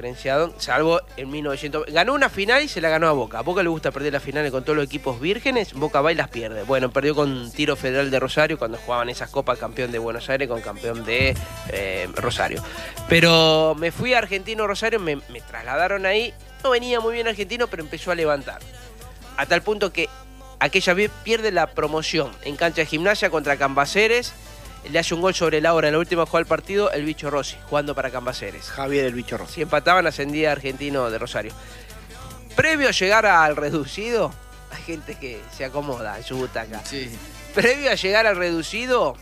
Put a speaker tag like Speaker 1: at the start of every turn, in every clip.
Speaker 1: diferenciado, salvo en 1900. Ganó una final y se la ganó a Boca. A Boca le gusta perder las finales con todos los equipos vírgenes. Boca va y las pierde. Bueno, perdió con Tiro Federal de Rosario cuando jugaban esas copas, campeón de Buenos Aires con campeón de Rosario. Pero me fui a Argentino Rosario, me trasladaron ahí. No venía muy bien Argentino, pero empezó a levantar. A tal punto que aquella vez pierde la promoción en cancha de Gimnasia contra Cambaceres. Le hace un gol sobre la hora en la última jugada del partido el Bicho Rossi, jugando para Cambaceres.
Speaker 2: Javier el Bicho Rossi.
Speaker 1: Si empataban, ascendía Argentino de Rosario. Previo a llegar al reducido, hay gente que se acomoda en su butaca.
Speaker 3: Sí.
Speaker 1: Previo a llegar al reducido,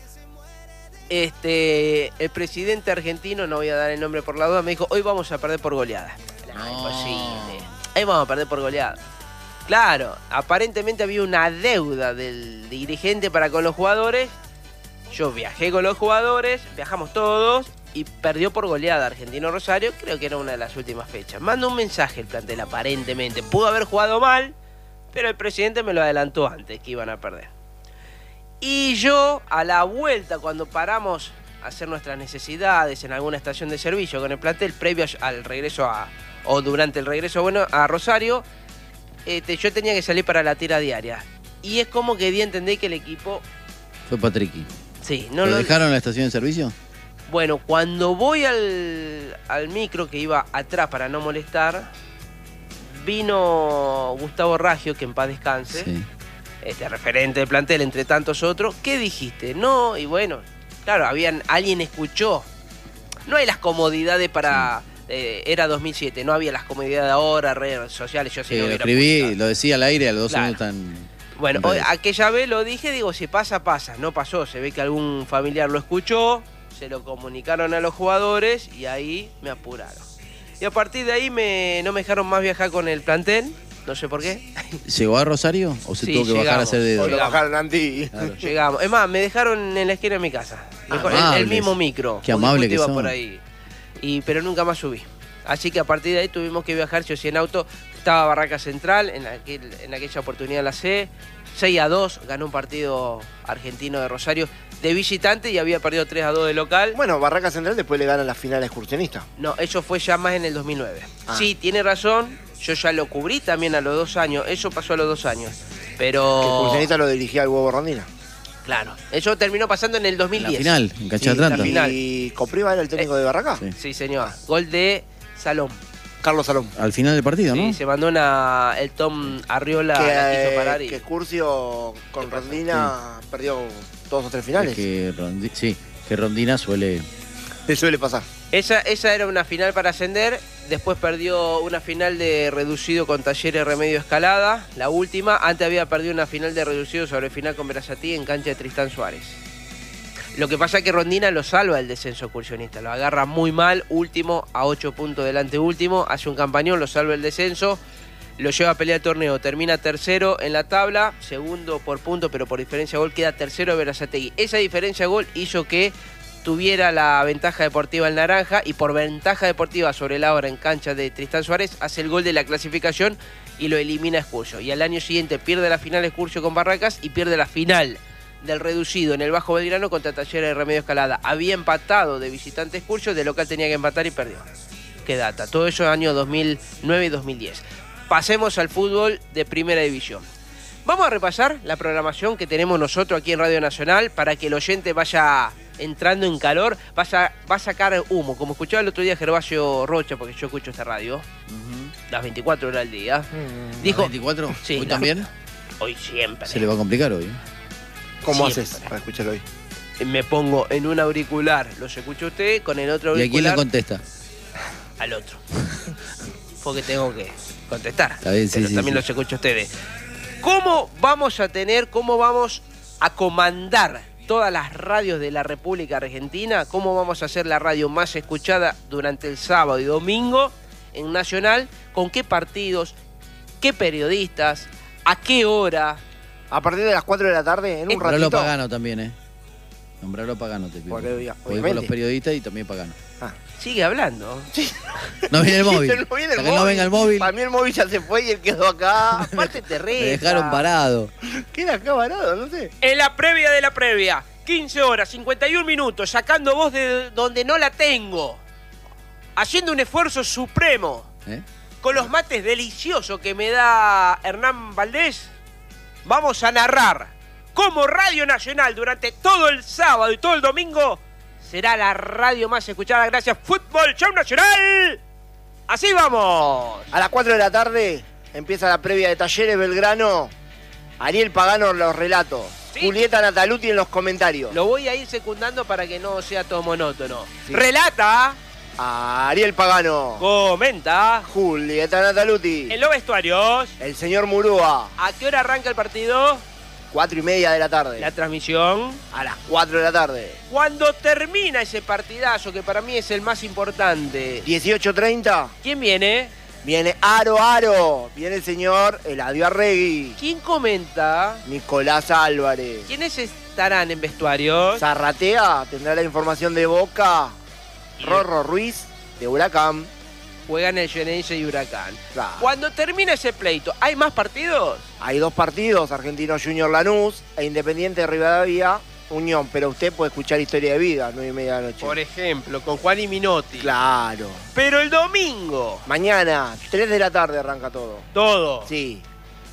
Speaker 1: el presidente argentino, no voy a dar el nombre por la duda, me dijo, hoy vamos a perder por goleada. No, imposible. Hoy vamos a perder por goleada. Claro, aparentemente había una deuda del dirigente para con los jugadores. Yo viajé con los jugadores, viajamos todos y perdió por goleada Argentino Rosario, creo que era una de las últimas fechas. Manda un mensaje el plantel aparentemente, pudo haber jugado mal, pero el presidente me lo adelantó antes que iban a perder. Y yo a la vuelta cuando paramos a hacer nuestras necesidades en alguna estación de servicio con el plantel previo al regreso o durante el regreso a Rosario, yo tenía que salir para la tira diaria. Y es como que di a entender que el equipo...
Speaker 3: Fue Patriqui.
Speaker 1: Sí,
Speaker 3: ¿Lo dejaron en la estación de servicio?
Speaker 1: Bueno, cuando voy al micro que iba atrás para no molestar, vino Gustavo Raggio, que en paz descanse,
Speaker 3: Sí.
Speaker 1: Referente del plantel entre tantos otros. ¿Qué dijiste? No, y bueno, claro, alguien escuchó. No hay las comodidades para... era 2007, no había las comodidades de ahora, redes sociales, yo sí
Speaker 3: Lo
Speaker 1: no hubiera
Speaker 3: escribí,
Speaker 1: publicado.
Speaker 3: lo decía al aire, a los 2
Speaker 1: Claro.
Speaker 3: años tan...
Speaker 1: Bueno, hoy, aquella vez lo dije, digo, si pasa, pasa. No pasó, se ve que algún familiar lo escuchó, se lo comunicaron a los jugadores y ahí me apuraron. Y a partir de ahí no me dejaron más viajar con el plantel, no sé por qué.
Speaker 3: ¿Llegó a Rosario o se
Speaker 1: Sí,
Speaker 3: tuvo que bajar a
Speaker 1: llegamos.
Speaker 3: hacer dedo?
Speaker 2: O lo bajaron antes.
Speaker 3: Claro.
Speaker 1: Llegamos. Es más, me dejaron en la esquina de mi casa. El
Speaker 3: Amables.
Speaker 1: mismo micro.
Speaker 3: Qué
Speaker 1: porque
Speaker 3: amable
Speaker 1: justo
Speaker 3: que
Speaker 1: iba
Speaker 3: son.
Speaker 1: por ahí. Pero nunca más subí. Así que a partir de ahí tuvimos que viajar, yo sí en auto. Estaba Barraca Central, en aquella oportunidad la C. 6-2, ganó un partido argentino de Rosario de visitante y había perdido 3-2 de local.
Speaker 2: Bueno, Barraca Central después le gana la final excursionista.
Speaker 1: No, eso fue ya más en el 2009.
Speaker 2: Ah.
Speaker 1: Sí, tiene razón, yo ya lo cubrí también a los 2 años, eso pasó a los 2 años.
Speaker 2: Que
Speaker 1: Pero...
Speaker 2: excursionista lo dirigía el Huevo Rondina.
Speaker 1: Claro, eso terminó pasando en el
Speaker 3: En
Speaker 1: 2010.
Speaker 3: la final, en Cancha
Speaker 1: Sí,
Speaker 3: de Atlanta.
Speaker 1: la final.
Speaker 2: ¿Y Copriva era el técnico de Barraca?
Speaker 3: Sí.
Speaker 1: Sí, señor. Gol de Salón.
Speaker 2: Carlos Salón.
Speaker 3: Al final del partido, ¿no?
Speaker 1: Sí, se mandó el Tom Arriola, la quiso parar y...
Speaker 2: Que Curcio con
Speaker 1: ¿Qué pasó?
Speaker 2: Rondina perdió 2 o 3 finales.
Speaker 3: Es que Rondina suele...
Speaker 2: Le suele pasar.
Speaker 1: Esa era una final para ascender, después perdió una final de reducido con Talleres Remedio Escalada, la última, antes había perdido una final de reducido sobre final con Verazatí en cancha de Tristán Suárez. Lo que pasa es que Rondina lo salva el descenso excursionista, lo agarra muy mal, último, a 8 puntos delante último, hace un campañón, lo salva el descenso, lo lleva a pelear el torneo, termina tercero en la tabla, segundo por punto, pero por diferencia de gol queda tercero de Verazategui. Esa diferencia de gol hizo que tuviera la ventaja deportiva el Naranja y por ventaja deportiva sobre la hora en cancha de Tristán Suárez hace el gol de la clasificación y lo elimina Excursio. Y al año siguiente pierde la final Excursio con Barracas y pierde la final del reducido en el Bajo Belgrano contra Talleres de Remedio Escalada. Había empatado de visitante Excursio, de local tenía que empatar y perdió. Qué data, todo eso año 2009 y 2010. Pasemos al fútbol de primera división. Vamos a repasar la programación que tenemos nosotros aquí en Radio Nacional para que el oyente vaya entrando en calor, va a sacar humo, como escuchaba el otro día Gervasio Rocha, porque yo escucho esta radio, las 24 horas al día. Dijo,
Speaker 3: 24?
Speaker 1: Sí,
Speaker 3: ¿Hoy
Speaker 1: no.
Speaker 3: también?
Speaker 1: hoy siempre.
Speaker 3: Se le va a complicar hoy.
Speaker 2: ¿Cómo
Speaker 1: Siempre.
Speaker 2: haces para escucharlo hoy?
Speaker 1: Me pongo en un auricular, los escucha usted, con el otro
Speaker 3: ¿Y a quién le
Speaker 1: auricular
Speaker 3: contesta?
Speaker 1: al otro. Porque tengo que contestar.
Speaker 3: Está bien, sí,
Speaker 1: pero
Speaker 3: sí,
Speaker 1: también
Speaker 3: sí.
Speaker 1: los escucho ustedes. ¿Cómo vamos a comandar todas las radios de la República Argentina? ¿Cómo vamos a hacer la radio más escuchada durante el sábado y domingo en Nacional? ¿Con qué partidos? ¿Qué periodistas? ¿A qué hora?
Speaker 2: A partir de las 4 de la tarde, en un
Speaker 3: Nombralo
Speaker 2: ratito.
Speaker 3: Pagano también, Nombralo Pagano, te pido.
Speaker 2: Porque,
Speaker 3: Voy con
Speaker 2: obviamente.
Speaker 3: los periodistas y también Pagano.
Speaker 2: Ah.
Speaker 1: Sigue hablando.
Speaker 3: No viene el móvil.
Speaker 2: No viene el
Speaker 3: Hasta que no venga el móvil,
Speaker 2: Para mí el móvil ya se fue y él quedó acá.
Speaker 1: Aparte te
Speaker 3: me
Speaker 1: reta.
Speaker 3: dejaron parado.
Speaker 2: Queda acá varado, no sé.
Speaker 1: En la previa de la previa, 15 horas, 51 minutos, sacando voz de donde no la tengo. haciendo un esfuerzo supremo,
Speaker 3: ¿Eh?
Speaker 1: con los mates deliciosos que me da Hernán Valdés, vamos a narrar cómo Radio Nacional durante todo el sábado y todo el domingo será la radio más escuchada gracias a Fútbol Show Nacional. Así vamos.
Speaker 2: A las 4 de la tarde empieza la previa de Talleres Belgrano. Ariel Pagano los relatos.
Speaker 1: Sí.
Speaker 2: Julieta Nataluti en los comentarios.
Speaker 1: Lo voy a ir secundando para que no sea todo monótono.
Speaker 2: Sí.
Speaker 1: Relata,
Speaker 2: Ariel Pagano.
Speaker 1: comenta,
Speaker 2: Julieta Nataluti.
Speaker 1: en los vestuarios.
Speaker 2: El señor Murúa.
Speaker 1: ¿A qué hora arranca el partido?
Speaker 2: 4:30 de la tarde.
Speaker 1: La transmisión.
Speaker 2: A las 4 de la tarde.
Speaker 1: Cuando termina ese partidazo, que para mí es el más importante,
Speaker 2: 18:30.
Speaker 1: ¿quién viene?
Speaker 2: Viene Aro. Viene el señor Eladio Arregui.
Speaker 1: ¿Quién comenta?
Speaker 2: Nicolás Álvarez.
Speaker 1: ¿Quiénes estarán en vestuarios?
Speaker 2: Zarratea tendrá la información de Boca.
Speaker 1: Y-
Speaker 2: Rorro Ruiz de Huracán.
Speaker 1: Juegan el Geneise y Huracán.
Speaker 2: Claro.
Speaker 1: Cuando termina ese pleito, ¿hay más partidos?
Speaker 2: Hay 2 partidos, Argentino Junior Lanús e Independiente de Rivadavia Unión, pero usted puede escuchar Historia de Vida, 9:30 de la noche.
Speaker 1: Por ejemplo, con Juan y Minotti.
Speaker 2: Claro.
Speaker 1: Pero el domingo,
Speaker 2: Mañana, 3 de la tarde arranca todo.
Speaker 1: todo.
Speaker 2: Sí.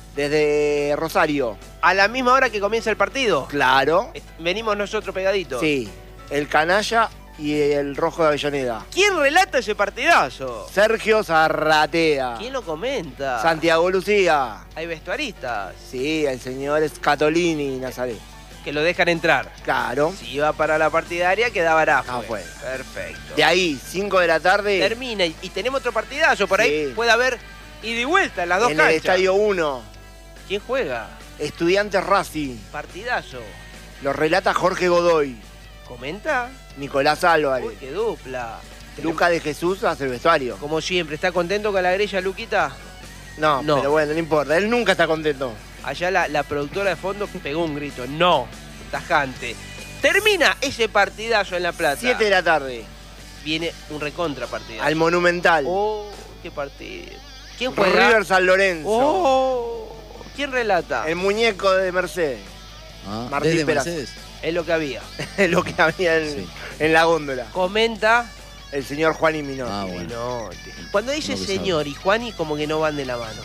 Speaker 2: Desde Rosario.
Speaker 1: A la misma hora que comienza el partido.
Speaker 2: Claro.
Speaker 1: Venimos nosotros pegaditos.
Speaker 2: Sí. El Canalla y el Rojo de Avellaneda.
Speaker 1: ¿Quién relata ese partidazo?
Speaker 2: Sergio Zarratea.
Speaker 1: ¿Quién lo comenta?
Speaker 2: Santiago Lucía.
Speaker 1: Hay vestuaristas
Speaker 2: Sí, el señor Scatolini Nazaret.
Speaker 1: que lo dejan entrar.
Speaker 2: Claro.
Speaker 1: Si iba para la partidaria, quedaba Arafue.
Speaker 2: Ah, fue.
Speaker 1: Perfecto.
Speaker 2: De ahí, 5 de la tarde.
Speaker 1: Termina y tenemos otro partidazo. Por ahí
Speaker 2: Sí.
Speaker 1: puede haber ida y vuelta en las dos
Speaker 2: En
Speaker 1: canchas.
Speaker 2: el Estadio 1.
Speaker 1: ¿Quién juega?
Speaker 2: Estudiantes Racing.
Speaker 1: Partidazo.
Speaker 2: Lo relata Jorge Godoy.
Speaker 1: ¿Comenta?
Speaker 2: Nicolás Álvarez.
Speaker 1: Uy, qué dupla.
Speaker 2: Luca de Jesús hace el vestuario.
Speaker 1: Como siempre, ¿está contento con la grilla, Luquita?
Speaker 2: No,
Speaker 1: No.
Speaker 2: pero bueno, no importa. Él nunca está contento.
Speaker 1: Allá la productora de fondo pegó un grito. No, tajante. Termina ese partidazo en La Plata.
Speaker 2: 7 de la tarde.
Speaker 1: Viene un recontra partidazo.
Speaker 2: Al Monumental.
Speaker 1: Oh, qué partido. ¿Quién juega?
Speaker 2: River San Lorenzo.
Speaker 1: Oh, ¿quién relata?
Speaker 2: El muñeco de Mercedes.
Speaker 3: Ah,
Speaker 2: Martín
Speaker 3: desde
Speaker 2: Peraza.
Speaker 3: Mercedes.
Speaker 1: Es lo que había.
Speaker 2: Es lo que había
Speaker 3: Sí.
Speaker 2: en la góndola.
Speaker 1: Comenta
Speaker 2: El señor Juan y Minotti.
Speaker 3: Ah, bueno.
Speaker 1: Minotti. Cuando dice
Speaker 3: No que
Speaker 1: señor y Juani, como que no van de la mano.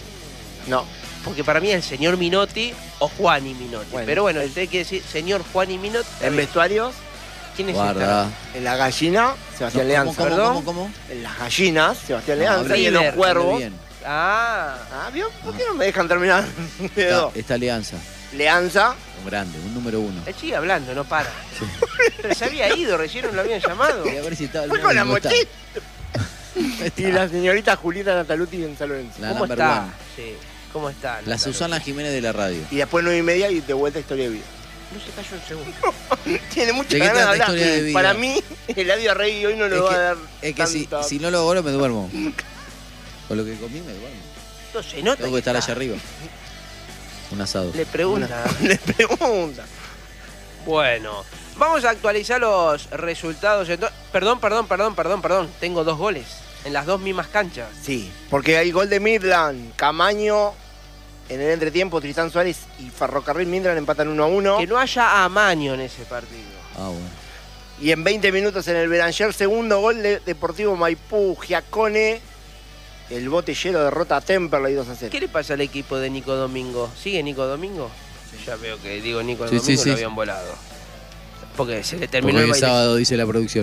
Speaker 2: No.
Speaker 1: Porque para mí es el señor Minotti o Juani Minotti.
Speaker 2: Bueno.
Speaker 1: Pero bueno, usted quiere decir señor Juani Minotti. está
Speaker 2: En
Speaker 1: bien.
Speaker 2: vestuarios,
Speaker 1: ¿Quién es
Speaker 3: Guarda.
Speaker 2: en la gallina, Sebastián Leanza.
Speaker 1: ¿Perdón?
Speaker 3: ¿Cómo?
Speaker 2: En las gallinas, Sebastián
Speaker 3: No,
Speaker 2: Leanza. Y en los
Speaker 1: River,
Speaker 2: cuervos.
Speaker 3: Bien.
Speaker 1: Ah,
Speaker 2: Ah, ¿vio? ¿Por qué no me dejan terminar?
Speaker 3: Esta alianza.
Speaker 2: Leanza.
Speaker 3: Un grande, un número 1.
Speaker 1: él sigue hablando, no para. Pero se había ido, recién no lo habían llamado.
Speaker 3: Quería ver si estaba el
Speaker 2: Fue con la
Speaker 3: móvil, no
Speaker 2: mochila.
Speaker 3: está.
Speaker 2: Y la señorita Julieta Nataluti en San Lorenzo.
Speaker 3: La
Speaker 1: ¿Cómo
Speaker 3: number
Speaker 1: está?
Speaker 3: one.
Speaker 1: Sí, ¿cómo está?
Speaker 3: La Susana Jiménez de la radio.
Speaker 2: Y después 9:30 y de vuelta Historia de Vida.
Speaker 1: No se cayó un segundo.
Speaker 2: Tiene mucha
Speaker 3: ¿De qué
Speaker 2: ganas de
Speaker 3: trata
Speaker 2: hablar.
Speaker 3: Historia de Vida?
Speaker 2: Para mí, Eladio Arregui hoy no le va a dar
Speaker 3: Es que si
Speaker 2: tanta-
Speaker 3: no lo hago ahora me duermo. Con lo que comí me duermo.
Speaker 1: No se nota.
Speaker 3: Tengo que estar allá
Speaker 1: está.
Speaker 3: arriba. Un asado.
Speaker 1: Le pregunta.
Speaker 2: Le pregunta.
Speaker 1: Bueno, vamos a actualizar los resultados. Perdón. Tengo 2 goles en las 2 mismas canchas.
Speaker 2: Sí, porque hay gol de Midland. Camaño en el entretiempo, Tristán Suárez y Ferrocarril Midland empatan 1-1.
Speaker 1: Que no haya amaño en ese partido.
Speaker 3: Ah, bueno.
Speaker 2: Y en 20 minutos en el Beranger, segundo gol de Deportivo Maipú, Giacone. El Botellero derrota a Temperley 2-0.
Speaker 1: ¿Qué le pasa al equipo de Nico Domingo? ¿Sigue Nico Domingo? Ya veo que digo Nico
Speaker 3: Sí,
Speaker 1: Domingo
Speaker 3: sí,
Speaker 1: lo
Speaker 3: sí.
Speaker 1: habían volado. Porque se le terminó
Speaker 3: Porque
Speaker 1: el
Speaker 3: hoy es
Speaker 1: baile.
Speaker 3: sábado, dice la producción.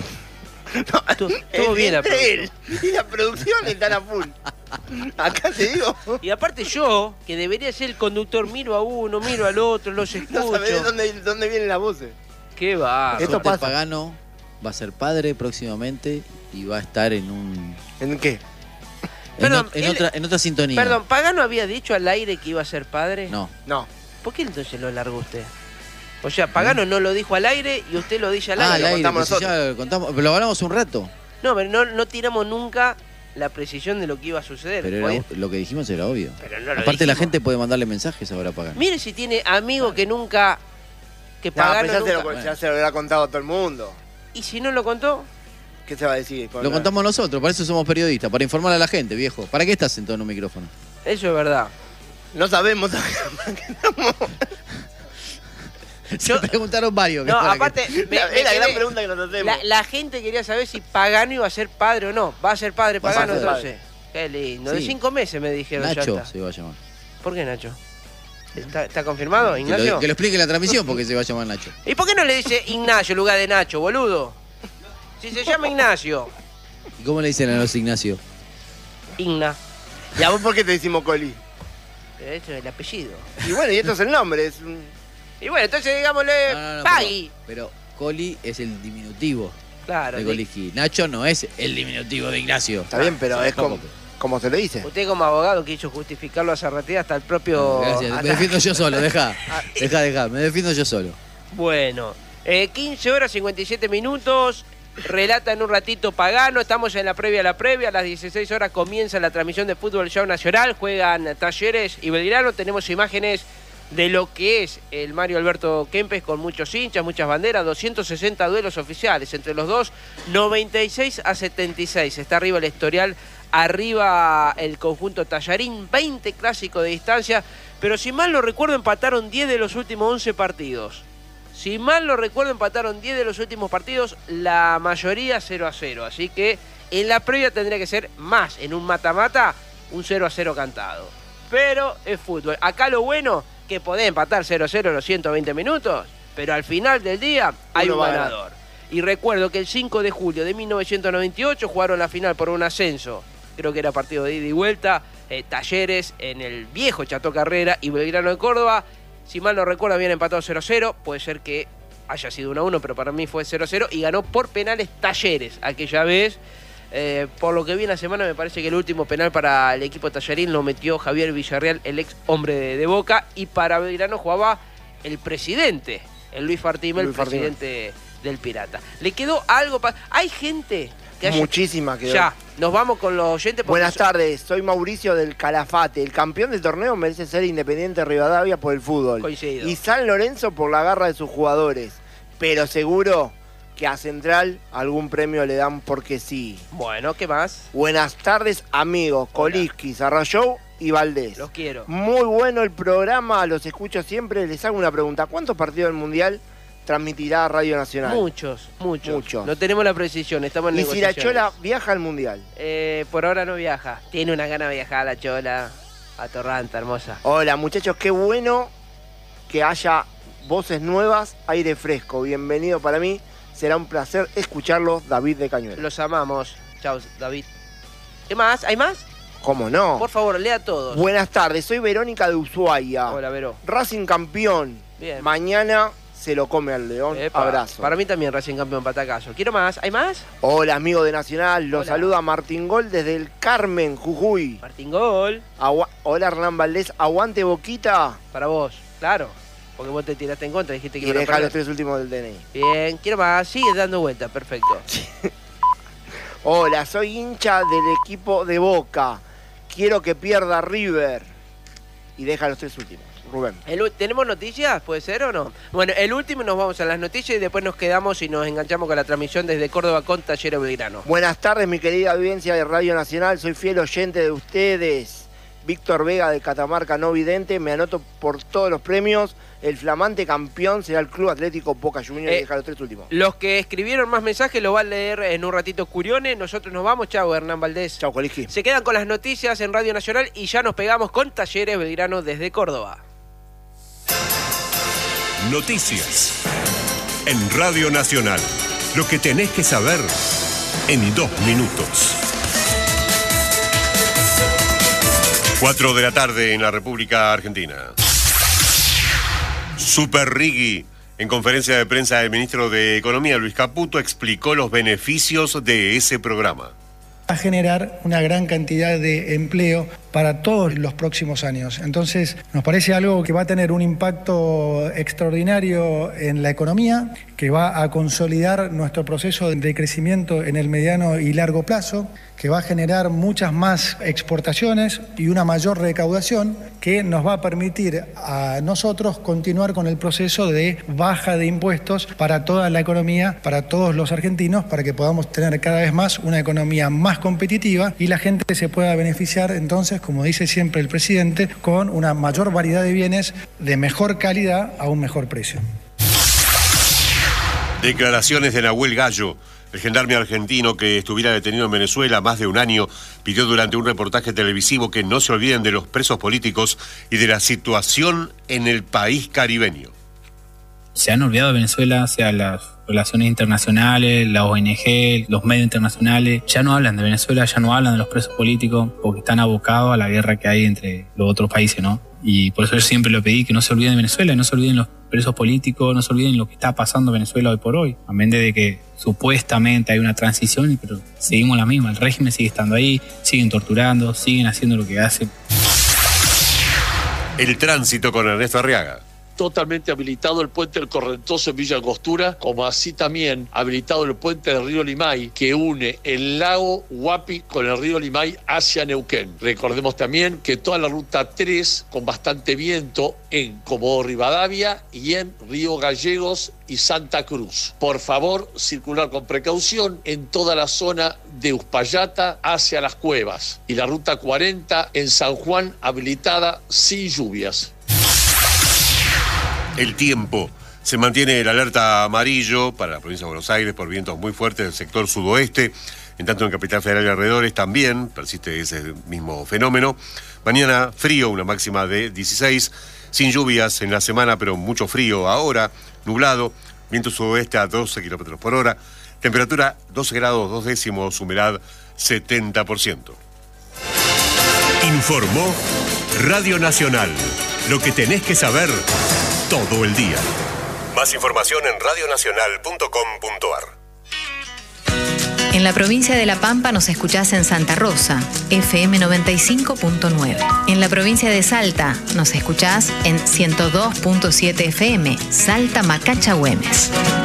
Speaker 1: Estuvo bien la
Speaker 2: Entre
Speaker 1: producción.
Speaker 2: él y la producción están a full. Acá te digo,
Speaker 1: Y aparte yo, que debería ser el conductor, miro a uno, miro al otro, los escucho.
Speaker 2: no sabés dónde vienen las voces.
Speaker 1: Qué va.
Speaker 2: Esto
Speaker 3: Jorge
Speaker 2: pasa.
Speaker 3: Pagano va a ser padre próximamente y va a estar en un
Speaker 2: ¿En qué?
Speaker 1: Perdón,
Speaker 3: en otra sintonía.
Speaker 1: Perdón, ¿Pagano había dicho al aire que iba a ser padre?
Speaker 3: No.
Speaker 2: No.
Speaker 1: ¿Por qué entonces lo largó usted? O sea, Pagano no lo dijo al aire y usted lo dice al
Speaker 3: Ah,
Speaker 1: aire.
Speaker 3: al aire,
Speaker 2: contamos
Speaker 3: pues si
Speaker 2: nosotros.
Speaker 3: ya lo contamos. Pero lo hablamos un rato.
Speaker 1: No, pero no tiramos nunca la precisión de lo que iba a suceder.
Speaker 3: Pero
Speaker 1: Oye,
Speaker 3: lo que dijimos era obvio.
Speaker 1: pero no lo
Speaker 3: Aparte la
Speaker 1: dijimos.
Speaker 3: gente puede mandarle mensajes ahora a Pagano.
Speaker 1: Mire si tiene amigo que nunca... Que
Speaker 2: No,
Speaker 1: Pagano
Speaker 2: pero ya,
Speaker 1: nunca...
Speaker 2: ya se lo habrá contado a todo el mundo.
Speaker 1: ¿Y si no lo contó?
Speaker 2: ¿Qué se va a decir?
Speaker 3: Lo contamos nosotros, para eso somos periodistas, para informar a la gente, viejo. ¿Para qué estás sentado en un micrófono?
Speaker 1: Eso es verdad.
Speaker 2: No sabemos.
Speaker 1: Yo-
Speaker 3: Se preguntaron varios.
Speaker 1: No,
Speaker 3: para
Speaker 1: aparte,
Speaker 3: que-
Speaker 1: me
Speaker 2: Es la gran
Speaker 1: quedé-
Speaker 2: pregunta que nos hacemos.
Speaker 1: la gente quería saber si Pagano iba a ser padre o no. ¿Va a ser padre
Speaker 3: Va a
Speaker 1: Pagano
Speaker 3: ser
Speaker 1: entonces? Qué lindo. De
Speaker 3: Sí.
Speaker 1: 5 meses me dijeron ya
Speaker 3: Nacho
Speaker 1: está.
Speaker 3: se va a llamar.
Speaker 1: ¿Por qué Nacho? ¿Está confirmado,
Speaker 3: Que
Speaker 1: Ignacio?
Speaker 3: lo explique en la transmisión porque se va a llamar Nacho.
Speaker 1: ¿Y por qué no le dice Ignacio en lugar de Nacho, boludo? Si se llama Ignacio.
Speaker 3: ¿Y cómo le dicen a los Ignacio?
Speaker 1: Igna.
Speaker 2: ¿Y a vos por qué te decimos Coli?
Speaker 1: Pero esto es el apellido.
Speaker 2: Y bueno, y esto es el nombre. Es un...
Speaker 1: Y bueno, entonces digámosle
Speaker 3: No,
Speaker 1: Pagui.
Speaker 3: pero Coli es el diminutivo
Speaker 1: Claro.
Speaker 3: de Coliski. Nacho no es el diminutivo de Ignacio.
Speaker 2: Está bien, pero
Speaker 3: sí,
Speaker 2: es
Speaker 3: tampoco.
Speaker 2: como se lo dice.
Speaker 1: Usted como abogado quiso justificarlo a Zarratea hasta el propio...
Speaker 3: Gracias, me defiendo yo solo, deja, me defiendo yo solo.
Speaker 1: Bueno, 15 horas 57 minutos. Relata en un ratito Pagano. Estamos en la previa a la previa. A las 16 horas comienza la transmisión de Fútbol Show Nacional. Juegan Talleres y Belgrano. Tenemos imágenes de lo que es el Mario Alberto Kempes con muchos hinchas, muchas banderas. 260 duelos oficiales entre los dos. 96-76. Está arriba el historial. Arriba el conjunto Tallarín. 20 clásicos de distancia. Pero si mal no recuerdo empataron 10 de los últimos 11 partidos. Si mal no recuerdo, empataron 10 de los últimos partidos, la mayoría 0-0. Así que en la previa tendría que ser más, en un mata-mata, un 0-0 cantado. Pero es fútbol. Acá lo bueno, que podés empatar 0-0 en los 120 minutos, pero al final del día hay
Speaker 2: Uno
Speaker 1: un
Speaker 2: va a ganar.
Speaker 1: ganador. Y recuerdo que el 5 de julio de 1998 jugaron la final por un ascenso. Creo que era partido de ida y vuelta. Talleres en el viejo Chato Carrera y Belgrano de Córdoba. Si mal no recuerdo, habían empatado 0-0. Puede ser que haya sido 1-1, pero para mí fue 0-0. Y ganó por penales Talleres aquella vez. Por lo que vi en la semana, me parece que el último penal para el equipo Tallarín lo metió Javier Villarreal, el ex hombre de Boca. Y para Belgrano jugaba el presidente, el Luis Fartima, el presidente del Pirata. Le quedó algo para... Hay gente que haya...
Speaker 2: Muchísima quedó.
Speaker 1: Ya, nos vamos con los oyentes. porque
Speaker 2: Buenas tardes, soy Mauricio del Calafate. El campeón del torneo merece ser Independiente Rivadavia por el fútbol.
Speaker 1: Coincido.
Speaker 2: Y San Lorenzo por la garra de sus jugadores. Pero seguro que a Central algún premio le dan porque sí.
Speaker 1: Bueno, ¿qué más?
Speaker 2: Buenas tardes, amigos. Coliski, Sarrayou y Valdés.
Speaker 1: Los quiero.
Speaker 2: Muy bueno el programa, los escucho siempre. Les hago una pregunta. ¿Cuántos partidos del Mundial transmitirá Radio Nacional?
Speaker 1: Muchos.
Speaker 2: Muchos.
Speaker 1: No tenemos la precisión, estamos en
Speaker 2: Y si la
Speaker 1: negociaciones.
Speaker 2: Chola viaja al Mundial.
Speaker 1: Por ahora no viaja. Tiene una gana de viajar la Chola. A Torranta, hermosa.
Speaker 2: Hola muchachos, qué bueno que haya voces nuevas, aire fresco. Bienvenido para mí. Será un placer escucharlos, David de Cañuelas.
Speaker 1: Los amamos. Chao, David. ¿Qué más? ¿Hay más?
Speaker 2: ¿Cómo no?
Speaker 1: Por favor, lea todos.
Speaker 2: Buenas tardes, soy Verónica de Ushuaia.
Speaker 1: Hola, Vero.
Speaker 2: Racing campeón.
Speaker 1: Bien.
Speaker 2: Mañana se lo come al León.
Speaker 1: Epa,
Speaker 2: Abrazo.
Speaker 1: Para mí también Racing campeón, patacazo. ¿Quiero más? ¿Hay más?
Speaker 2: Hola, amigo de Nacional. Los
Speaker 1: Hola.
Speaker 2: saluda Martín Gol desde el Carmen, Jujuy.
Speaker 1: Martín Gol.
Speaker 2: Hola, Hernán Valdés. Aguante Boquita.
Speaker 1: Para vos, claro. Porque vos te tiraste en contra, dijiste que
Speaker 2: Y
Speaker 1: iban a
Speaker 2: deja
Speaker 1: perder.
Speaker 2: los 3 últimos del DNI.
Speaker 1: Bien, quiero más. Sigue dando vueltas, perfecto.
Speaker 2: Hola, soy hincha del equipo de Boca. Quiero que pierda River. Y deja los 3 últimos. Rubén.
Speaker 1: ¿Tenemos noticias? ¿Puede ser o no? Bueno, el último nos vamos a las noticias y después nos quedamos y nos enganchamos con la transmisión desde Córdoba con Talleres Belgrano.
Speaker 2: Buenas tardes, mi querida audiencia de Radio Nacional. Soy fiel oyente de ustedes. Víctor Vega de Catamarca No Vidente. Me anoto por todos los premios. El flamante campeón será el Club Atlético Boca Juniors. Y deja los 3 últimos.
Speaker 1: Los que escribieron más mensajes lo va a leer en un ratito Curione. Nosotros nos vamos. Chao, Hernán Valdés.
Speaker 2: Chau, Coliski.
Speaker 1: Se quedan con las noticias en Radio Nacional y ya nos pegamos con Talleres Belgrano desde Córdoba.
Speaker 4: Noticias en Radio Nacional. Lo que tenés que saber en 2 minutos. 4 de la tarde en la República Argentina. Super Riggi. En conferencia de prensa, el ministro de Economía, Luis Caputo, explicó los beneficios de ese programa.
Speaker 5: Va a generar una gran cantidad de empleo para todos los próximos años. Entonces, nos parece algo que va a tener un impacto extraordinario en la economía, que va a consolidar nuestro proceso de crecimiento en el mediano y largo plazo, que va a generar muchas más exportaciones y una mayor recaudación que nos va a permitir a nosotros continuar con el proceso de baja de impuestos para toda la economía, para todos los argentinos, para que podamos tener cada vez más una economía más competitiva y la gente se pueda beneficiar entonces, como dice siempre el presidente, con una mayor variedad de bienes de mejor calidad a un mejor precio.
Speaker 4: Declaraciones de Nahuel Gallo, el gendarme argentino que estuviera detenido en Venezuela más de un año, pidió durante un reportaje televisivo que no se olviden de los presos políticos y de la situación en el país caribeño.
Speaker 6: Se han olvidado de Venezuela, sea las relaciones internacionales, la ONG, los medios internacionales. Ya no hablan de Venezuela, ya no hablan de los presos políticos, porque están abocados a la guerra que hay entre los otros países, ¿no? Y por eso yo siempre le pedí que no se olviden de Venezuela, no se olviden los presos políticos, no se olviden lo que está pasando en Venezuela hoy por hoy. Amén de que supuestamente hay una transición, pero seguimos la misma. El régimen sigue estando ahí, siguen torturando, siguen haciendo lo que hacen.
Speaker 4: El tránsito con Ernesto Arriaga.
Speaker 7: Totalmente habilitado el puente del Correntoso en Villa Angostura, como así también habilitado el puente del río Limay, que une el lago Huapi con el río Limay hacia Neuquén. Recordemos también que toda la ruta 3 con bastante viento en Comodoro Rivadavia y en Río Gallegos y Santa Cruz. Por favor, circular con precaución en toda la zona de Uspallata hacia las Cuevas, y la ruta 40 en San Juan habilitada sin lluvias.
Speaker 4: El tiempo. Se mantiene el alerta amarillo para la provincia de Buenos Aires por vientos muy fuertes del sector sudoeste. En tanto en Capital Federal y alrededores también persiste ese mismo fenómeno. Mañana frío, una máxima de 16. Sin lluvias en la semana, pero mucho frío ahora. Nublado. Viento sudoeste a 12 kilómetros por hora. Temperatura 12 grados 2 décimos. Humedad 70%. Informó Radio Nacional. Lo que tenés que saber todo el día. Más información en radionacional.com.ar.
Speaker 8: En la provincia de La Pampa nos escuchás en Santa Rosa, FM 95.9. En la provincia de Salta nos escuchás en 102.7 FM, Salta Macacha Güemes.